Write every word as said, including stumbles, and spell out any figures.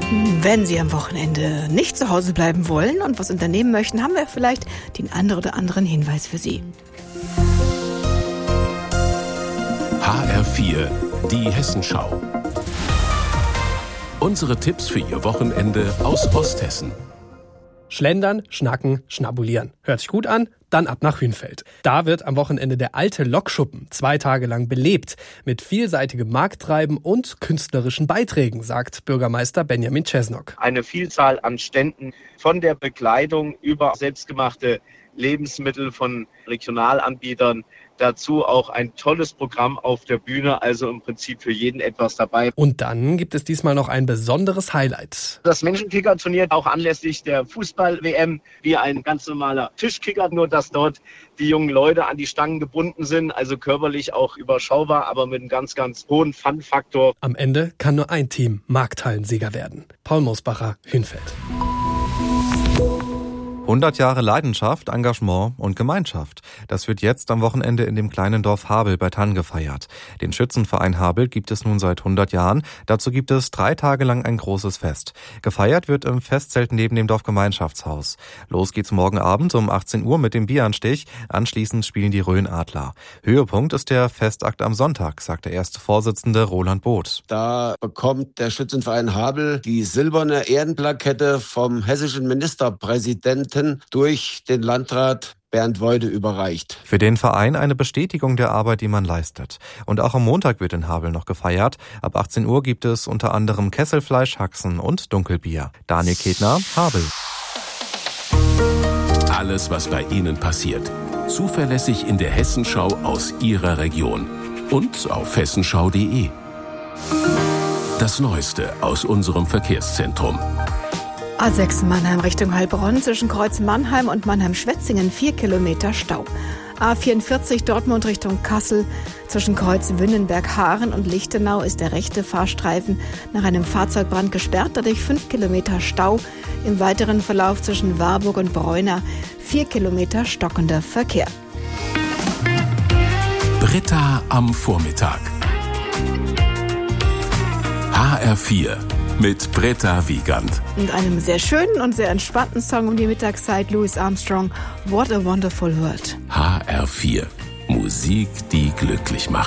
Wenn Sie am Wochenende nicht zu Hause bleiben wollen und was unternehmen möchten, haben wir vielleicht den einen oder anderen Hinweis für Sie. H R vier, die Hessenschau. Unsere Tipps für Ihr Wochenende aus Osthessen. Schlendern, schnacken, schnabulieren. Hört sich gut an? Dann ab nach Hünfeld. Da wird am Wochenende der alte Lokschuppen zwei Tage lang belebt. Mit vielseitigem Markttreiben und künstlerischen Beiträgen, sagt Bürgermeister Benjamin Czesnok. Eine Vielzahl an Ständen, von der Bekleidung über selbstgemachte Lebensmittel von Regionalanbietern. Dazu auch ein tolles Programm auf der Bühne, also im Prinzip für jeden etwas dabei. Und dann gibt es diesmal noch ein besonderes Highlight. Das Menschenkicker-Turnier, auch anlässlich der Fußball-W M, wie ein ganz normaler Tischkicker, nur dass dort die jungen Leute an die Stangen gebunden sind, also körperlich auch überschaubar, aber mit einem ganz, ganz hohen Fun-Faktor. Am Ende kann nur ein Team Markthallensieger werden. Paul Mosbacher, Hünfeld. hundert Jahre Leidenschaft, Engagement und Gemeinschaft. Das wird jetzt am Wochenende in dem kleinen Dorf Habel bei Thann gefeiert. Den Schützenverein Habel gibt es nun seit hundert Jahren. Dazu gibt es drei Tage lang ein großes Fest. Gefeiert wird im Festzelt neben dem Dorfgemeinschaftshaus. Los geht's morgen Abend um achtzehn Uhr mit dem Bieranstich. Anschließend spielen die Rhönadler. Höhepunkt ist der Festakt am Sonntag, sagt der erste Vorsitzende Roland Both. Da bekommt der Schützenverein Habel die silberne Ehrenplakette vom hessischen Ministerpräsidenten durch den Landrat Bernd Woide überreicht. Für den Verein eine Bestätigung der Arbeit, die man leistet. Und auch am Montag wird in Habel noch gefeiert. Ab achtzehn Uhr gibt es unter anderem Kesselfleisch, Haxen und Dunkelbier. Daniel Ketner, Habel. Alles, was bei Ihnen passiert. Zuverlässig in der Hessenschau aus Ihrer Region. Und auf hessenschau punkt de. Das Neueste aus unserem Verkehrszentrum. A sechs Mannheim Richtung Heilbronn, zwischen Kreuz Mannheim und Mannheim-Schwetzingen vier Kilometer Stau. A vierundvierzig Dortmund Richtung Kassel, zwischen Kreuz Wünnenberg-Haaren und Lichtenau ist der rechte Fahrstreifen nach einem Fahrzeugbrand gesperrt, dadurch fünf Kilometer Stau. Im weiteren Verlauf zwischen Warburg und Bräuner vier Kilometer stockender Verkehr. Britta am Vormittag. H R vier. Mit Britta Wiegand. Und einem sehr schönen und sehr entspannten Song um die Mittagszeit, Louis Armstrong, What a Wonderful World. H R vier. Musik, die glücklich macht.